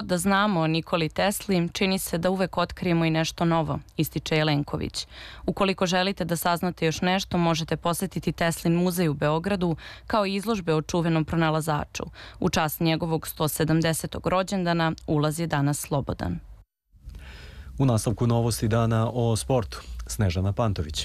da znamo o Nikoli Tesli, čini se da uvek otkrijemo i nešto novo, ističe Jelenković. Ukoliko želite da saznate još nešto, možete posetiti Teslin muzej u Beogradu, kao i izložbe o čuvenom pronalazaču. U čast njegovog 170. rođendana ulaz je danas slobodan. U nastavku novosti dana o sportu, Snežana Pantović.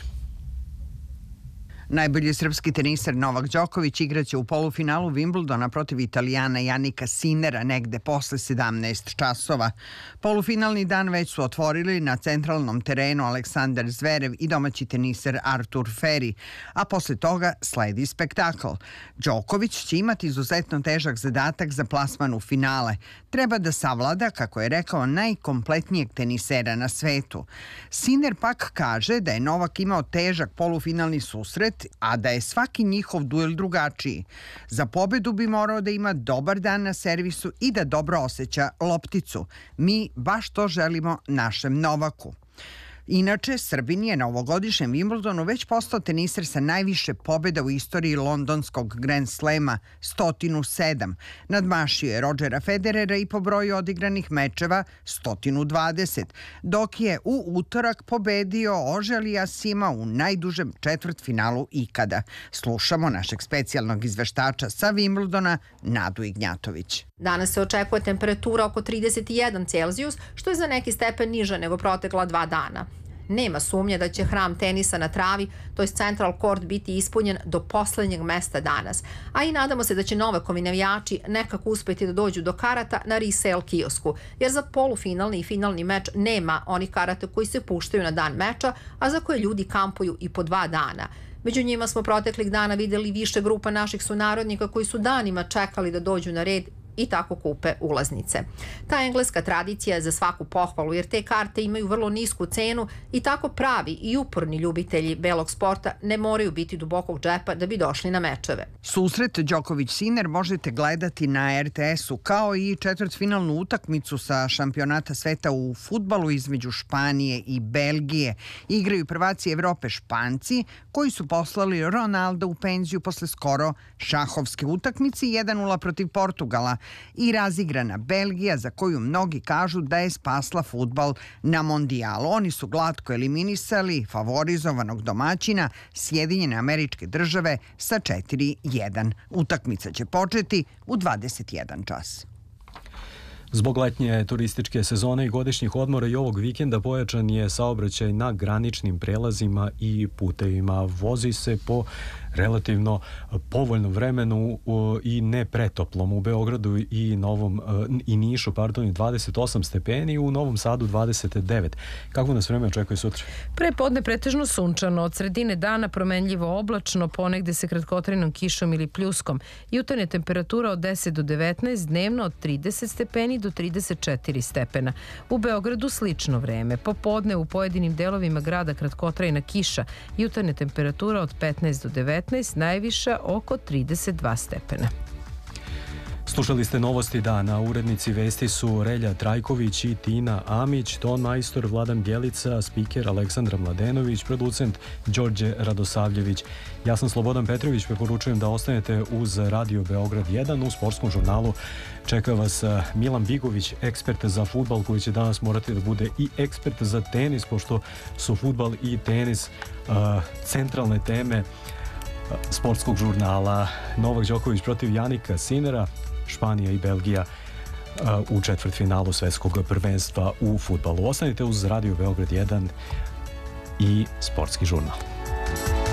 Najbolji srpski teniser Novak Đoković igraće u polufinalu Wimbledona protiv Italijana Janika Sinera negde posle 17 časova. Polufinalni dan već su otvorili na centralnom terenu Aleksandar Zverev i domaći teniser Artur Feri, a posle toga sledi spektakl. Đoković će imati izuzetno težak zadatak za plasman u finale. Treba da savlada, kako je rekao, najkompletnijeg tenisera na svetu. Siner pak kaže da je Novak imao težak polufinalni susret, a da je svaki njihov duel drugačiji. Za pobedu bi morao da ima dobar dan na servisu i da dobro osjeća lopticu. Mi baš to želimo našem Novaku. Inače, Srbin je na ovogodišnjem Wimbledonu već postao teniser sa najviše pobjeda u istoriji londonskog Grand Slema, 107. Nadmašio je Rodgera Federera i po broju odigranih mečeva 120, dok je u utorak pobedio Oželija Sima u najdužem četvrtfinalu ikada. Slušamo našeg specijalnog izveštača sa Wimbledona, Nadu Ignjatović. Danas se očekuje temperatura oko 31 Celzijus, što je za neki stepen niža nego protekla 2 dana. Nema sumnje da će hram tenisa na travi, to je Central Court, biti ispunjen do poslednjeg mesta danas. A i nadamo se da će Novakovi navijači nekako uspeti da dođu do karata na resale kiosku, jer za polufinalni i finalni meč nema onih karata koji se puštaju na dan meča, a za koje ljudi kampuju i po 2 dana. Među njima smo proteklih dana videli više grupa naših sunarodnika koji su danima čekali da dođu na red i tako kupe ulaznice. Ta engleska tradicija je za svaku pohvalu, jer te karte imaju vrlo nisku cenu i tako pravi i uporni ljubitelji belog sporta ne moraju biti dubokog džepa da bi došli na mečeve. Susret Đoković-Siner možete gledati na RTS-u, kao i četvrtfinalnu utakmicu sa šampionata sveta u fudbalu između Španije i Belgije. Igraju prvaci Evrope Španci, koji su poslali Ronalda u penziju posle skoro šahovske utakmice 1-0 protiv Portugala, i razigrana Belgija, za koju mnogi kažu da je spasla fudbal na mondijalu. Oni su glatko eliminisali favorizovanog domaćina Sjedinjene Američke Države sa 4-1. Utakmica će početi u 21 čas. Zbog letnje turističke sezone i godišnjih odmora i ovog vikenda pojačan je saobraćaj na graničnim prelazima i putevima. Vozi se po relativno povoljnom vremenu i ne pretoplom. U Beogradu i Nišu 28 stepeni, u Novom Sadu 29. Kako nas vreme očekuje sutra? Prepodne pretežno sunčano, od sredine dana promenljivo oblačno, ponegde se kratkotrajnom kišom ili pljuskom. Jutarnja temperatura od 10 do 19, dnevno od 30 stepeni do 34 stepena. U Beogradu slično vreme. Popodne u pojedinim delovima grada kratkotrajna kiša. Jutarnja temperatura od 15 do 19, najviša oko 32 stepena. Slušali ste novosti dana. Urednici vesti su Relja Trajković i Tina Amić, ton majstor Vladan Bjelica, spiker Aleksandra Mladenović, producent Đorđe Radosavljević. Ja sam Slobodan Petrović, preporučujem da ostanete uz Radio Beograd 1. U sportskom žurnalu čeka vas Milan Bigović, ekspert za fudbal, koji će danas morati da bude i ekspert za tenis, pošto su fudbal i tenis centralne teme sportskog žurnala. Novak Đoković protiv Janika Sinera, Španija i Belgija u četvrtfinalu svetskog prvenstva u fudbalu. Ostanite uz Radio Beograd 1 i sportski žurnal.